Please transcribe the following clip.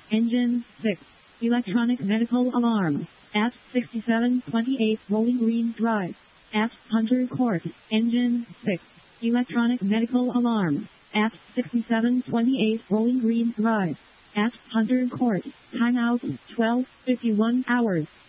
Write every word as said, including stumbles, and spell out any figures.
Engine six. Electronic medical alarm. At sixty-seven twenty-eight Bowling Green Drive. At Hunter Court. Engine six. Electronic medical alarm. At sixty-seven twenty-eight Bowling Green Drive. At Hunter Court. Timeout twelve fifty-one hours.